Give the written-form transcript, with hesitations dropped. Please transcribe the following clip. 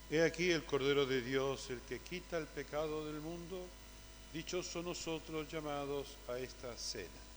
He aquí el Cordero de Dios, el que quita el pecado del mundo. Dichosos nosotros llamados a esta cena.